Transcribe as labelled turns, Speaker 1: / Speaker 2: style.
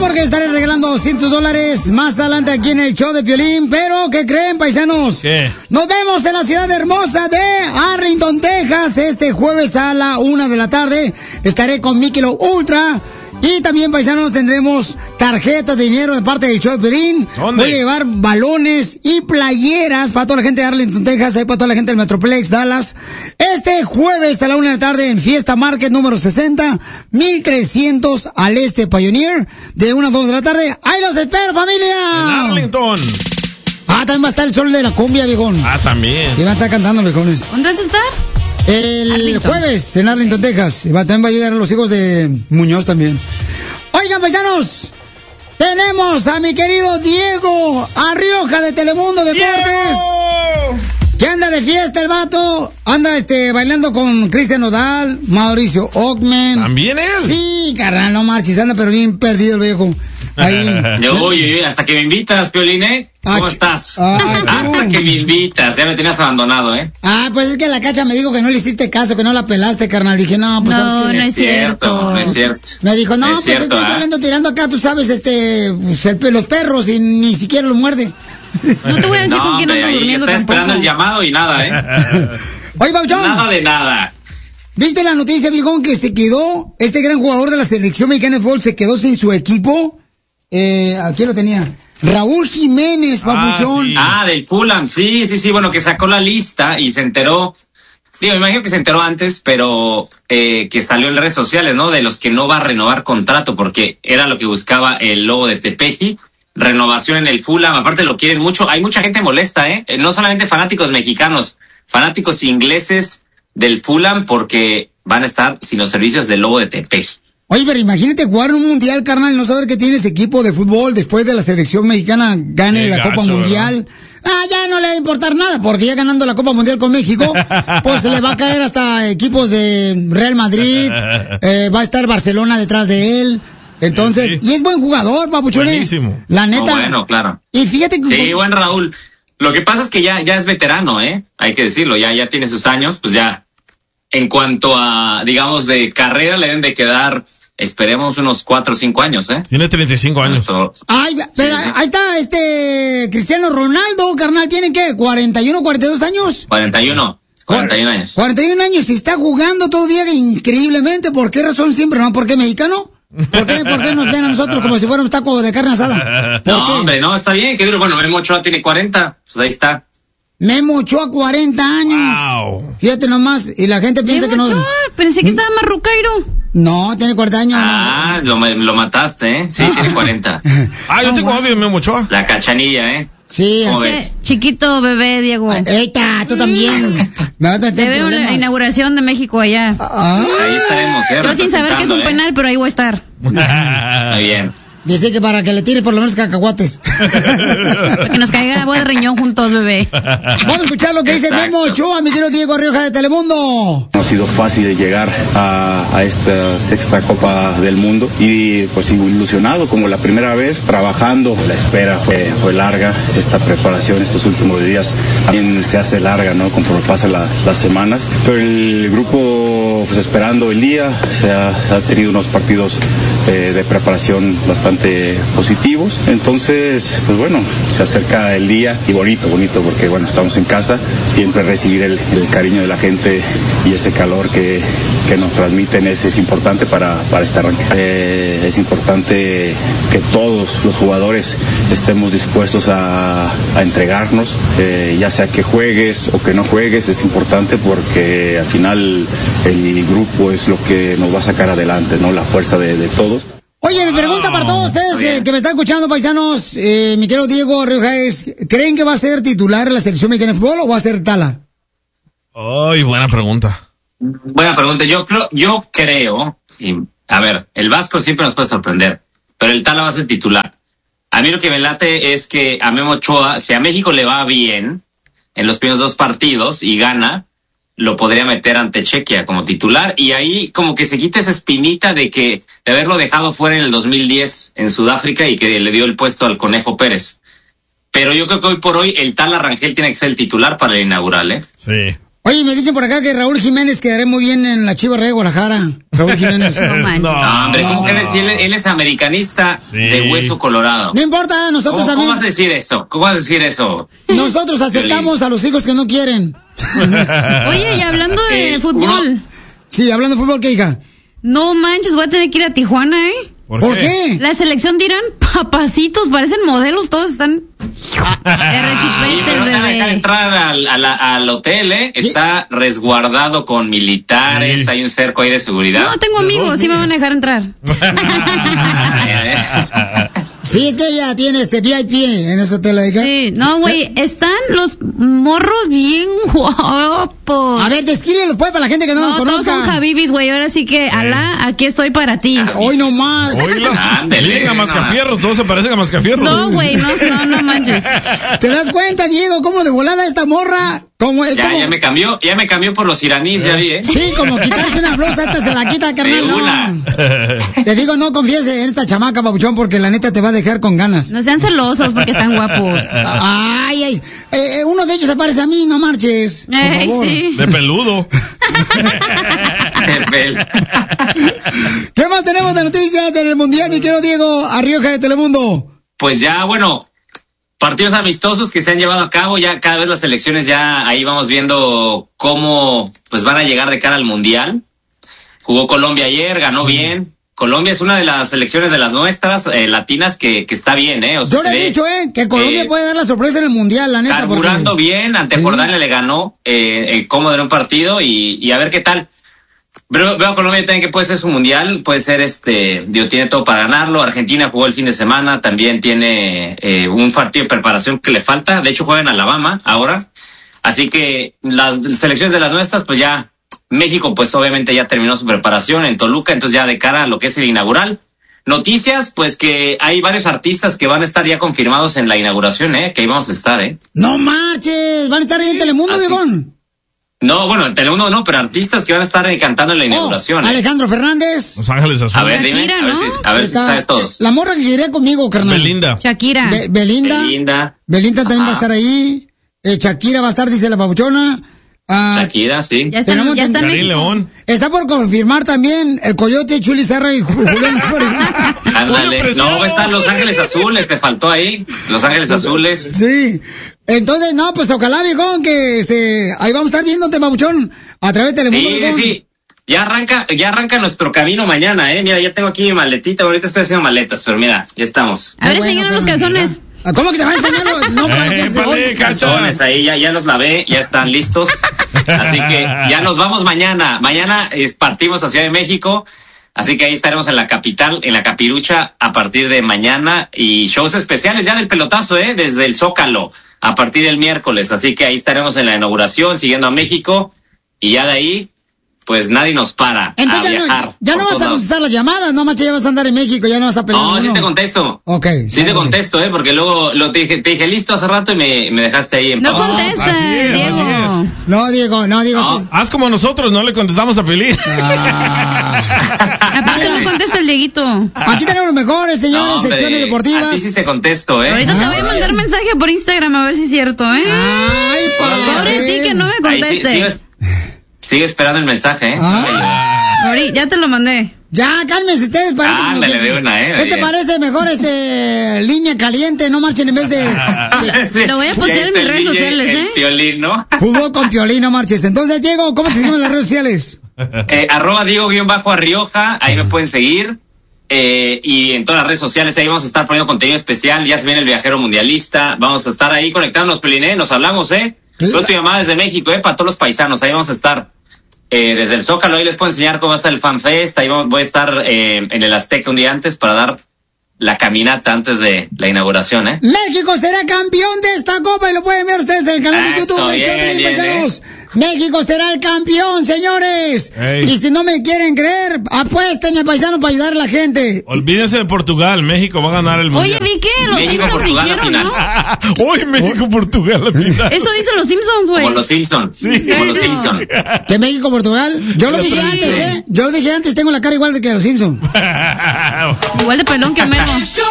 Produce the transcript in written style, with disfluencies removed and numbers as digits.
Speaker 1: porque estaré regalando $200 más adelante aquí en el show de Piolín. Pero, ¿qué creen, paisanos?
Speaker 2: ¿Qué?
Speaker 1: Nos vemos en la ciudad hermosa de Arlington, Texas, este jueves a la 1 de la tarde. Estaré con Michelob Ultra. Y también, paisanos, tendremos tarjetas de dinero de parte del show de Piolín.
Speaker 2: ¿Dónde?
Speaker 1: Voy a llevar balones y playeras para toda la gente de Arlington, Texas, y para toda la gente del Metroplex, Dallas. Este jueves a la 1 de la tarde en Fiesta Market número 60, 1300 al este Pioneer, de 1 a 2 de la tarde. ¡Ahí los espero, familia!
Speaker 2: En Arlington.
Speaker 1: También va a estar el sol de la cumbia, viejón.
Speaker 2: También.
Speaker 1: Sí, va a estar cantando, viejones.
Speaker 3: ¿Dónde vas a estar?
Speaker 1: El
Speaker 3: Arlington.
Speaker 1: jueves en Arlington, Texas. También va a llegar los hijos de Muñoz también. Oigan, paisanos, tenemos a mi querido Diego Arrioja de Telemundo Deportes.
Speaker 2: ¡Diego!
Speaker 1: Que anda de fiesta el vato. Anda bailando con Cristian Nodal, Mauricio Ockman.
Speaker 2: ¿También él?
Speaker 1: Sí, carnal, no marches, anda pero bien perdido el viejo. Ahí.
Speaker 4: Oye, hasta que me invitas, Piolín, ¿eh? ¿Cómo estás? Hasta que me invitas, ya me tenías abandonado, ¿eh?
Speaker 1: Pues es que la Cacha me dijo que no le hiciste caso, que no la pelaste, carnal. Dije, no, pues
Speaker 3: No,
Speaker 1: sabes que...
Speaker 3: no es cierto.
Speaker 4: No es cierto.
Speaker 1: Me dijo, no,
Speaker 4: Es
Speaker 1: pues
Speaker 4: cierto,
Speaker 1: estoy volviendo tirando acá, tú sabes, los perros y ni siquiera los muerde.
Speaker 3: No te voy a decir con quién ando
Speaker 4: ahí
Speaker 3: durmiendo
Speaker 4: está
Speaker 3: tampoco.
Speaker 4: esperando el llamado y nada, ¿eh?
Speaker 1: Oye, Pauchón,
Speaker 4: Nada de nada.
Speaker 1: ¿viste la noticia, viejón, que se quedó, este gran jugador de la selección mexicana de fútbol se quedó sin su equipo? Aquí lo tenía. Raúl Jiménez, papuchón.
Speaker 2: Sí.
Speaker 4: Del Fulham, sí, bueno, que sacó la lista y se enteró. Digo, me imagino que se enteró antes, pero que salió en redes sociales, ¿no? De los que no va a renovar contrato, porque era lo que buscaba el lobo de Tepeji. Renovación en el Fulham, aparte lo quieren mucho. Hay mucha gente molesta, no solamente fanáticos mexicanos, fanáticos ingleses del Fulham, porque van a estar sin los servicios del lobo de Tepeji.
Speaker 1: Oye, pero imagínate jugar en un mundial, carnal, y no saber que tienes equipo de fútbol después de la selección mexicana gane
Speaker 2: Qué
Speaker 1: la
Speaker 2: gacho,
Speaker 1: Copa Mundial. Ya no le va a importar nada, porque ya ganando la Copa Mundial con México, pues se le va a caer hasta equipos de Real Madrid, va a estar Barcelona detrás de él. Entonces,
Speaker 2: Sí.
Speaker 1: y es buen jugador, papuchones.
Speaker 2: Buenísimo.
Speaker 1: La neta.
Speaker 4: Bueno, claro.
Speaker 1: Y fíjate que...
Speaker 4: Sí, buen Raúl. Lo que pasa es que ya es veterano, hay que decirlo, ya tiene sus años, pues ya, en cuanto a, digamos, de carrera, le deben de quedar, esperemos, unos 4 o 5 años,
Speaker 2: Tiene 35 años.
Speaker 1: Ay, pero ahí está Cristiano Ronaldo, carnal, ¿tiene qué? ¿41, 42 años?
Speaker 4: 41 años.
Speaker 1: 41 años y está jugando todavía increíblemente. ¿Por qué razón siempre? ¿No? ¿Por qué mexicano? ¿Por qué nos ven a nosotros como si fuéramos tacos de carne asada? ¿Por
Speaker 4: No,
Speaker 1: qué?
Speaker 4: hombre, no, está bien, qué duro. Bueno, Memo Ochoa tiene 40, pues ahí está.
Speaker 1: Memo Ochoa, 40 años.
Speaker 2: Wow.
Speaker 1: Fíjate nomás, y la gente piensa que no...
Speaker 3: Pensé que estaba más rucairo.
Speaker 1: No, tiene 40 años.
Speaker 4: Lo mataste, Sí, tiene 40.
Speaker 2: Yo tengo audio de Memo Ochoa.
Speaker 4: La cachanilla,
Speaker 1: Sí,
Speaker 4: ¿Cómo
Speaker 1: así.
Speaker 4: ves?
Speaker 3: Chiquito bebé, Diego.
Speaker 1: Eita, tú también. Me vas a
Speaker 3: Te
Speaker 1: tener
Speaker 3: veo en la
Speaker 1: problemas.
Speaker 3: inauguración de México allá.
Speaker 4: Ahí estaremos,
Speaker 3: Yo sin saber que es un penal, pero ahí voy a estar.
Speaker 4: Muy bien.
Speaker 1: Dice que para que le tires por lo menos cacahuates.
Speaker 3: Para que nos caiga agua de riñón juntos, bebé.
Speaker 1: Vamos a escuchar lo que dice
Speaker 4: Exacto.
Speaker 1: Memo Ochoa, mi querido Diego Rioja de Telemundo.
Speaker 5: No ha sido fácil llegar a esta sexta Copa del Mundo y pues ilusionado como la primera vez, trabajando. La espera fue larga, esta preparación estos últimos días también se hace larga, ¿no? Conforme pasan las semanas, pero el grupo pues esperando el día, se ha tenido unos partidos de preparación bastante positivos, entonces pues bueno, se acerca el día y bonito porque bueno, estamos en casa, siempre recibir el cariño de la gente y ese calor que nos transmiten es importante para este arranque. Es importante que todos los jugadores estemos dispuestos a entregarnos, ya sea que juegues o que no juegues, es importante porque al final el grupo es lo que nos va a sacar adelante, ¿no? La fuerza de todos.
Speaker 1: Oye, mi pregunta para todos ustedes que me están escuchando, paisanos, mi querido Diego Rioja, ¿creen que va a ser titular en la selección mexicana de fútbol o va a ser Tala?
Speaker 2: Ay, buena pregunta.
Speaker 4: Buena pregunta. Yo creo, y, a ver, el Vasco siempre nos puede sorprender, pero el Tala va a ser titular. A mí lo que me late es que a Memo Ochoa, si a México le va bien en los primeros 2 partidos y gana, lo podría meter ante Chequia como titular y ahí como que se quita esa espinita de haberlo dejado fuera en el 2010 en Sudáfrica y que le dio el puesto al Conejo Pérez. Pero yo creo que hoy por hoy el Tala Rangel tiene que ser el titular para el inaugural,
Speaker 2: Sí.
Speaker 1: Oye, me dicen por acá que Raúl Jiménez quedaría muy bien en la Chivas de Guadalajara. Raúl Jiménez.
Speaker 4: No, hombre, ¿cómo crees? Él es americanista de hueso colorado.
Speaker 1: No importa, nosotros también.
Speaker 4: ¿Cómo vas a decir eso? ¿Cómo vas a decir eso?
Speaker 1: Nosotros aceptamos a los hijos que no quieren.
Speaker 3: Oye, y hablando de fútbol.
Speaker 1: Sí, hablando de fútbol, ¿qué, hija?
Speaker 3: No manches, voy a tener que ir a Tijuana, ¿eh?
Speaker 1: ¿Por qué?
Speaker 3: La selección de Irán, papacitos, parecen modelos, todos están de rechupetes,
Speaker 4: no te van a dejar
Speaker 3: bebé.
Speaker 4: entrar al hotel, ¿eh? Está resguardado con militares, hay un cerco ahí de seguridad.
Speaker 3: No, tengo amigos, sí me van a dejar entrar.
Speaker 1: Sí, es que ella tiene VIP en ese hotel, hija.
Speaker 3: Sí, no, güey, están los morros bien guapos.
Speaker 1: A ver, descríbelos pues para la gente que no los
Speaker 3: todos
Speaker 1: conozca.
Speaker 3: son Habibis, güey, ahora sí que, Alá, aquí estoy para ti.
Speaker 1: Hoy no más.
Speaker 2: Miren a Mascafierros, todos se parecen a Mascafierros.
Speaker 3: No, güey, no manches.
Speaker 1: ¿Te das cuenta, Diego, cómo de volada esta morra? ¿Cómo es?
Speaker 4: Ya me cambió por los iraníes, ya vi, ¿eh?
Speaker 1: Sí, como quitarse una blusa, esta se la quita, carnal. No. Te digo, no confíes en esta chamaca, babuchón, porque la neta te va a dejar con ganas.
Speaker 3: No sean celosos porque están guapos.
Speaker 1: Ay, uno de ellos se parece a mí, no marches. Por favor.
Speaker 3: Sí.
Speaker 2: De peludo.
Speaker 1: ¿Qué más tenemos de noticias en el Mundial, mi querido Diego Arrioja de Telemundo?
Speaker 4: Pues ya, bueno, partidos amistosos que se han llevado a cabo, ya cada vez las selecciones ya ahí vamos viendo cómo pues van a llegar de cara al Mundial. Jugó Colombia ayer, ganó bien. Colombia es una de las selecciones de las nuestras latinas que está bien, ¿eh? O sea,
Speaker 1: yo le he dicho, que Colombia puede dar la sorpresa en el Mundial, la neta.
Speaker 4: Carburando bien, ante Jordania le ganó cómodo en un partido y a ver qué tal. Pero veo a Colombia también que puede ser su Mundial, puede ser tiene todo para ganarlo. Argentina jugó el fin de semana, también tiene un partido de preparación que le falta. De hecho juega en Alabama ahora. Así que las selecciones de las nuestras, pues ya México pues obviamente ya terminó su preparación en Toluca, entonces ya de cara a lo que es el inaugural. Noticias, pues que hay varios artistas que van a estar ya confirmados en la inauguración, que ahí vamos a estar,
Speaker 1: No marches, van a estar ahí en Telemundo, Diegón.
Speaker 4: No, bueno, en Telemundo no, pero artistas que van a estar cantando en la inauguración.
Speaker 1: Alejandro Fernández.
Speaker 2: Los Ángeles Azules.
Speaker 4: A ver, dime,
Speaker 3: Shakira,
Speaker 4: a ver si sabes todos.
Speaker 1: La morra que iría conmigo, carnal.
Speaker 2: Belinda.
Speaker 3: Shakira.
Speaker 1: Belinda también va a estar ahí. Shakira va a estar, dice la babuchona.
Speaker 4: Shakira, sí.
Speaker 3: Ya está en
Speaker 2: Karim León.
Speaker 1: Está por confirmar también el Coyote, Chuli Serra y Julián Flores.
Speaker 4: Ándale. No, va a estar Los Ángeles Azules, te faltó ahí. Los Ángeles Azules.
Speaker 1: Sí. Entonces, no, pues ojalá, viejón, que ahí vamos a estar viéndote, babuchón, a través de Telemundo.
Speaker 4: Sí. Ya arranca nuestro camino mañana, Mira, ya tengo aquí mi maletita, ahorita estoy haciendo maletas, pero mira, ya estamos.
Speaker 3: A ver, enséñanos los calzones.
Speaker 1: ¿Cómo que te va a enseñar? No,
Speaker 4: calzones ahí, ya los lavé, ya están listos. Así que ya nos vamos mañana. Mañana partimos a Ciudad de México. Así que ahí estaremos en la capital, en la Capirucha, a partir de mañana. Y shows especiales ya del pelotazo, desde el Zócalo, a partir del miércoles. Así que ahí estaremos en la inauguración, siguiendo a México. Y ya de ahí, pues nadie nos para.
Speaker 1: Entonces
Speaker 4: a viajar.
Speaker 1: Ya no vas a contestar las llamadas, no, macho, ya vas a andar en México, ya no vas a pelear.
Speaker 4: No, sí te contesto.
Speaker 1: Ok.
Speaker 4: Sí te contesto, porque luego te dije listo hace rato y me dejaste ahí en
Speaker 3: No contesta, Diego.
Speaker 1: No, Diego.
Speaker 4: No.
Speaker 2: Haz como nosotros, no le contestamos a Pelín.
Speaker 3: Aparte no contesta el Dieguito.
Speaker 1: Aquí tenemos los mejores, señores,
Speaker 4: hombre,
Speaker 1: secciones deportivas.
Speaker 4: A ti sí te contesto,
Speaker 3: Ahorita te voy a mandar mensaje por Instagram a ver si es cierto,
Speaker 1: Ay,
Speaker 3: pobre de ti que no me contestes.
Speaker 4: Sigue esperando el mensaje,
Speaker 3: Ahorita, ya te lo mandé.
Speaker 1: Ya, cálmense ustedes, parece como
Speaker 4: Ándale,
Speaker 1: que
Speaker 4: de una,
Speaker 1: parece mejor línea caliente, no marchen en vez de
Speaker 4: Sí,
Speaker 3: lo voy a postear en mis redes sociales,
Speaker 4: el Piolín, ¿no?
Speaker 1: Fútbol con Piolín, no marches. Entonces, Diego, ¿cómo te seguimos en las redes sociales?
Speaker 4: @Diego_Arrioja, ahí me pueden seguir. Y en todas las redes sociales ahí vamos a estar poniendo contenido especial. Ya se viene el viajero mundialista. Vamos a estar ahí conectándonos, Pelín, nos hablamos, Yo tu llamada desde México, para todos los paisanos. Ahí vamos a estar desde el Zócalo. Ahí les puedo enseñar cómo va a estar el FanFest. Ahí voy a estar en el Azteca un día antes para dar la caminata antes de la inauguración,
Speaker 1: México será campeón de esta copa y lo pueden ver ustedes en el canal de YouTube de Choplin, paisanos. México será el campeón, señores.
Speaker 2: Ey.
Speaker 1: Y si no me quieren creer, apuéstenle, paisano, para ayudar a la gente.
Speaker 2: Olvídense de Portugal, México va a ganar el
Speaker 3: Oye,
Speaker 2: mundial.
Speaker 3: vi que los
Speaker 4: México,
Speaker 3: Simpsons
Speaker 4: Portugal, la
Speaker 3: dijeron,
Speaker 4: final.
Speaker 3: ¿no?
Speaker 2: Hoy México-Portugal la final.
Speaker 3: Eso dicen los Simpsons, güey.
Speaker 4: Como los Simpsons.
Speaker 2: Sí.
Speaker 4: Como los Simpsons.
Speaker 1: ¿Que México, Portugal? Yo lo dije antes, Yo lo dije antes, tengo la cara igual de que los Simpsons.
Speaker 3: Igual de pelón que Memo.